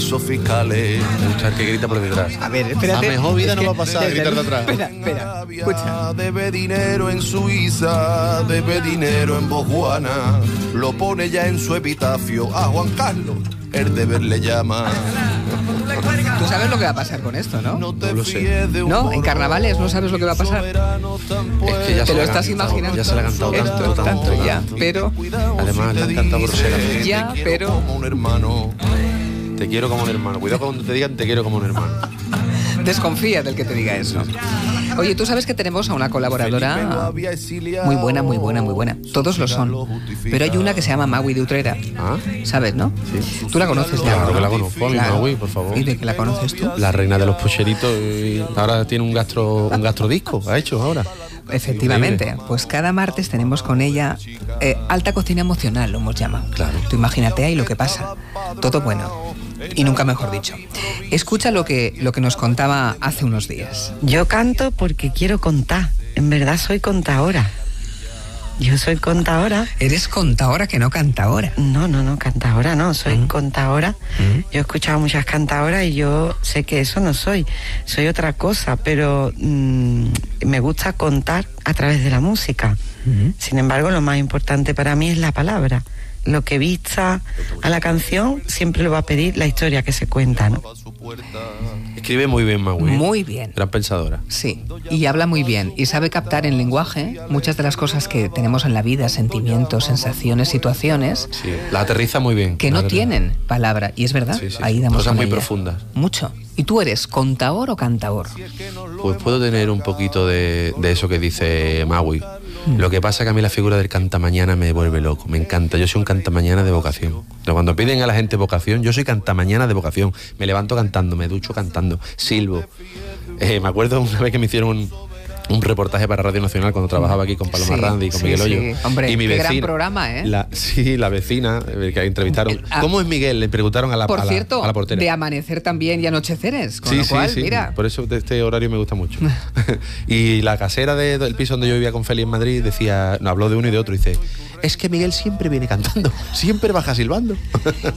paraísos fiscales. Escuchar que grita por detrás. A ver, espérate. A mejor vida no va a pasar, gritar de atrás. Espera, escucha. Debe dinero en Suiza, debe dinero en Botswana. Lo pone ya en su epitafio a Juan Carlos, el deber le llama. Tú sabes lo que va a pasar con esto, ¿no? No lo sé. No, en carnavales no sabes lo que va a pasar. Es que ya Te se lo la ha estás cantado, imaginando. Ya se le ha cantado Esto, tanto ya, pero Además le han cantado groseramente. ya, pero Como un hermano. Te quiero como un hermano. Cuidado cuando te digan te quiero como un hermano. desconfía del que te diga eso. Oye, tú sabes que tenemos a una colaboradora muy buena, muy buena, muy buena. Todos lo son. Pero hay una que se llama Magui de Utrera. ¿Ah? ¿Sabes, no? Sí. Tú la conoces ya. Claro que la conozco, a mi Claro. Magui, por favor. ¿Y de qué la conoces tú? La reina de los pucheritos. Y ahora tiene un gastrodisco. Ha hecho ahora. Efectivamente, Increíble. pues cada martes tenemos con ella alta cocina emocional, lo hemos llamado. Claro. Tú imagínate ahí lo que pasa. Todo bueno. Y nunca mejor dicho. Escucha lo que nos contaba hace unos días. Yo canto porque quiero contar. En verdad soy contadora. Yo soy contadora. Eres contadora que no cantadora. No, cantadora no, soy contadora. Yo he escuchado muchas cantadoras y yo sé que eso no soy. Soy otra cosa, pero me gusta contar a través de la música. Sin embargo, lo más importante para mí es la palabra. Lo que vista a la canción siempre lo va a pedir la historia que se cuenta, ¿no? Escribe muy bien, Magui. Muy bien. Gran pensadora. Sí, y habla muy bien y sabe captar en lenguaje muchas de las cosas que tenemos en la vida, sentimientos, sensaciones, situaciones, Sí, la aterriza muy bien. que no tienen palabra. Y es verdad, Sí, sí, ahí sí. damos Cosas con muy ella. profundas. Mucho. ¿Y tú eres contador o cantador? Pues puedo tener un poquito de eso que dice Magui. Lo que pasa es que a mí la figura del cantamañana me vuelve loco, me encanta. Yo soy un cantamañana de vocación. Pero cuando piden a la gente vocación, yo soy cantamañana de vocación. Me levanto cantando, me ducho cantando, silbo. Me acuerdo una vez que me hicieron un reportaje para Radio Nacional cuando trabajaba aquí con Paloma Sí, Randi y con sí, Miguel Hoyo. sí. Hombre, y mi qué vecina, gran programa, ¿eh? La vecina que entrevistaron. ¿Cómo es Miguel? Le preguntaron a la Por portera. de amanecer también y anocheceres, con Sí, lo cual, sí. mira. Por eso este horario me gusta mucho. Y la casera del piso donde yo vivía con Feli en Madrid decía, no, habló de uno y de otro, dice, es que Miguel siempre viene cantando, siempre baja silbando.